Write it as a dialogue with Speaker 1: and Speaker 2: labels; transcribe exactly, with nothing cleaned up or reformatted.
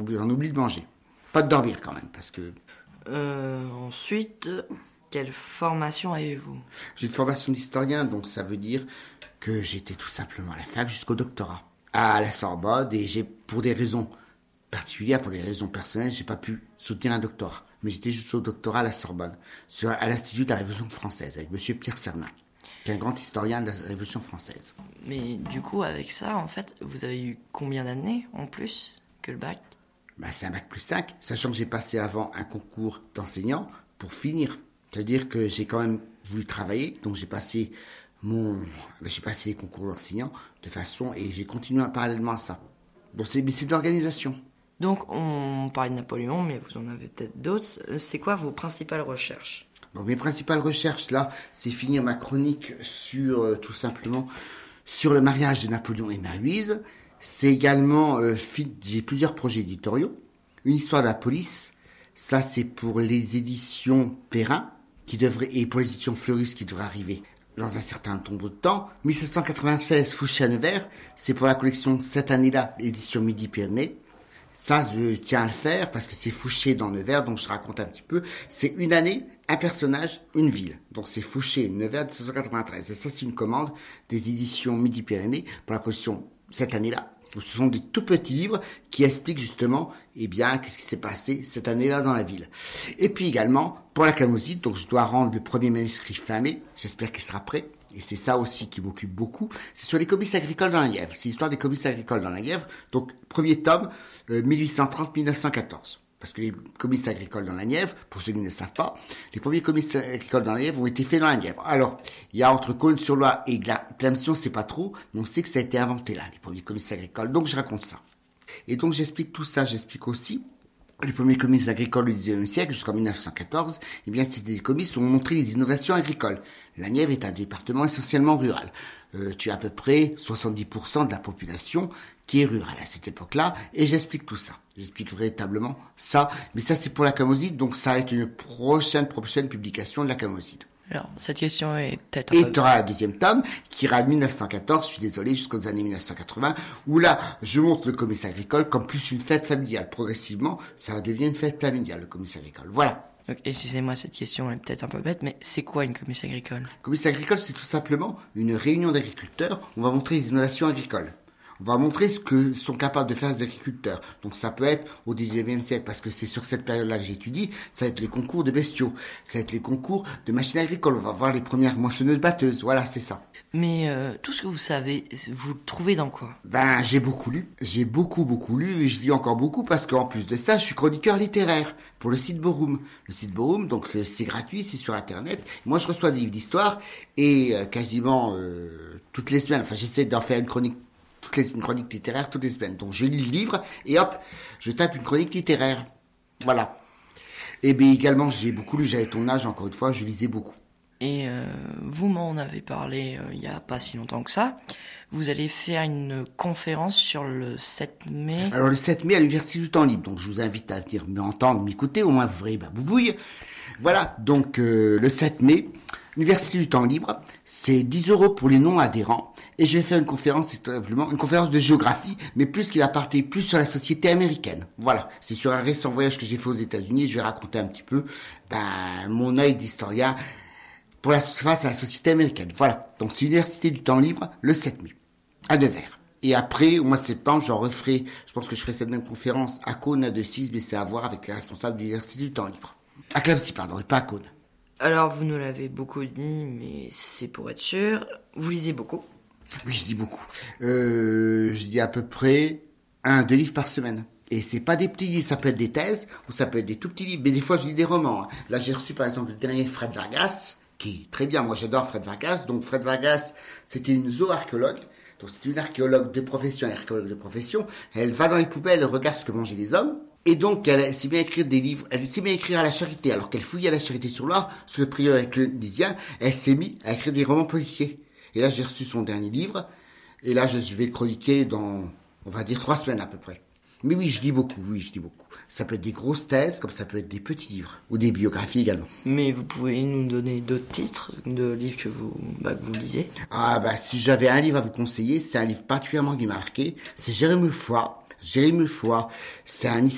Speaker 1: on oublie de manger. Pas de dormir quand même, parce que...
Speaker 2: Euh, ensuite, quelle formation avez-vous ?
Speaker 1: J'ai une formation d'historien, donc ça veut dire que j'étais tout simplement à la fac jusqu'au doctorat. À la Sorbonne, et j'ai, pour des raisons particulières, pour des raisons personnelles, j'ai pas pu soutenir un doctorat. Mais j'étais jusqu'au doctorat à la Sorbonne, sur, à l'Institut de la Révolution française, avec monsieur Pierre Cernin, qui est un grand historien de la Révolution française.
Speaker 2: Mais du coup, avec ça, en fait, vous avez eu combien d'années en plus que le bac ?
Speaker 1: Ben, c'est un bac plus cinq, sachant que j'ai passé avant un concours d'enseignant pour finir. C'est-à-dire que j'ai quand même voulu travailler, donc j'ai passé mon, ben, j'ai passé les concours d'enseignant de façon, et j'ai continué parallèlement à ça. Bon, c'est, mais c'est de l'organisation.
Speaker 2: Donc, on parlait de Napoléon, mais vous en avez peut-être d'autres. C'est quoi vos principales recherches ?
Speaker 1: Donc, mes principales recherches, là, c'est finir ma chronique sur, euh, tout simplement, sur le mariage de Napoléon et Marie-Louise. C'est également, euh, fi- j'ai plusieurs projets éditoriaux. Une histoire de la police, ça c'est pour les éditions Perrin, qui devrait, et pour les éditions Fleurus, qui devrait arriver dans un certain nombre de temps. dix-sept cent quatre-vingt-seize, Fouché à Nevers, c'est pour la collection cette année-là, l'édition Midi-Pyrénées. Ça, je tiens à le faire parce que c'est Fouché dans Nevers, donc je raconte un petit peu. C'est une année, un personnage, une ville. Donc c'est Fouché, Nevers, dix-sept cent quatre-vingt-treize. Et ça, c'est une commande des éditions Midi-Pyrénées pour la collection cette année-là. Donc, ce sont des tout petits livres qui expliquent justement, eh bien, qu'est-ce qui s'est passé cette année-là dans la ville. Et puis également, pour la Camoside, donc je dois rendre le premier manuscrit fin mai. J'espère qu'il sera prêt. Et c'est ça aussi qui m'occupe beaucoup. C'est sur les comices agricoles dans la Nièvre. C'est l'histoire des comices agricoles dans la Nièvre. Donc, premier tome, euh, mille huit cent trente à mille neuf cent quatorze. Parce que les comices agricoles dans la Nièvre, pour ceux qui ne le savent pas, les premiers comices agricoles dans la Nièvre ont été faits dans la Nièvre. Alors, il y a entre Cosne-sur-Loire et Glamcy, on ne sait pas trop, mais on sait que ça a été inventé là, les premiers comices agricoles. Donc, je raconte ça. Et donc, j'explique tout ça. J'explique aussi les premiers comices agricoles du dix-neuvième siècle, jusqu'en mille neuf cent quatorze, eh bien, c'était des comices où on montrait les innovations agricoles. La Nièvre est un département essentiellement rural. Euh, tu as à peu près soixante-dix pour cent de la population qui est rurale à cette époque-là, et j'explique tout ça. J'explique véritablement ça, mais ça c'est pour la Camoside, donc ça va être une prochaine, prochaine publication de la Camoside.
Speaker 2: Alors, cette question est peut-être...
Speaker 1: Et tu auras un deuxième tome, qui ira de mille neuf cent quatorze, je suis désolé, jusqu'aux années mille neuf cent quatre-vingts, où là, je montre le comice agricole comme plus une fête familiale. Progressivement, ça va devenir une fête familiale, le comice agricole. Voilà.
Speaker 2: Donc, excusez-moi, cette question est peut-être un peu bête, mais c'est quoi une comice agricole ?
Speaker 1: Comice agricole, c'est tout simplement une réunion d'agriculteurs. On va montrer les innovations agricoles. On va montrer ce que sont capables de faire les agriculteurs. Donc ça peut être au dix-neuvième siècle, parce que c'est sur cette période-là que j'étudie, ça va être les concours de bestiaux, ça va être les concours de machines agricoles, on va voir les premières moissonneuses-batteuses, voilà, c'est ça.
Speaker 2: Mais euh, tout ce que vous savez, vous le trouvez dans quoi ?
Speaker 1: Ben, j'ai beaucoup lu, j'ai beaucoup beaucoup lu, et je lis encore beaucoup, parce qu'en plus de ça, je suis chroniqueur littéraire pour le site Borum. Le site Borum, donc c'est gratuit, c'est sur Internet. Moi, je reçois des livres d'histoire, et euh, quasiment euh, toutes les semaines, enfin j'essaie d'en faire une chronique toutes les, une chronique littéraire toutes les semaines. Donc je lis le livre et hop, je tape une chronique littéraire. Voilà. Et bien également, j'ai beaucoup lu, j'avais ton âge, encore une fois, je lisais beaucoup.
Speaker 2: Et euh, vous m'en avez parlé euh, il y a pas si longtemps que ça. Vous allez faire une conférence sur le sept mai.
Speaker 1: Alors le sept mai à l'Université du Temps Libre. Donc je vous invite à venir m'entendre, m'écouter, au moins vous verrez ma boubouille. Voilà, donc euh, le sept mai, Université du Temps Libre, c'est dix euros pour les non-adhérents. Et je vais faire une conférence, c'est simplement une conférence de géographie, mais plus qui va partir plus sur la société américaine. Voilà, c'est sur un récent voyage que j'ai fait aux États-Unis. Je vais raconter un petit peu ben, mon œil d'historien pour la face à la société américaine. Voilà, donc c'est l'Université du Temps Libre, le sept mai, à Nevers. Et après, au mois de septembre, j'en referai, je pense que je ferai cette même conférence à Cône, à Decize, mais c'est à voir avec les responsables de l'Université du Temps Libre. À Clamecy, pardon, et pas à Cône.
Speaker 2: Alors, vous nous l'avez beaucoup dit, mais c'est pour être sûr. Vous lisez beaucoup ?
Speaker 1: Oui, je dis beaucoup. Euh, je dis à peu près un, deux livres par semaine. Et c'est pas des petits livres, ça peut être des thèses, ou ça peut être des tout petits livres, mais des fois je lis des romans. Là, j'ai reçu par exemple le dernier Fred Vargas, qui est très bien, moi j'adore Fred Vargas. Donc Fred Vargas, c'était une zooarchéologue. Donc c'est une archéologue de profession, une archéologue de profession. Elle va dans les poubelles, elle regarde ce que mangeaient les hommes. Et donc, elle sait bien écrire des livres, elle sait bien écrire à la Charité. Alors qu'elle fouillait à la Charité-sur-Loire, sous le prieur ecclésiasien, elle s'est mise à écrire des romans policiers. Et là, j'ai reçu son dernier livre. Et là, je vais le chroniquer dans, on va dire, trois semaines à peu près. Mais oui, je lis beaucoup, oui, je lis beaucoup. Ça peut être des grosses thèses, comme ça peut être des petits livres. Ou des biographies également.
Speaker 2: Mais vous pouvez nous donner d'autres titres de livres que vous, bah, que vous lisez ?
Speaker 1: Ah, bah, si j'avais un livre à vous conseiller, c'est un livre particulièrement qui m'a marqué. C'est Jérémie Foy. Jérémie Foy, c'est un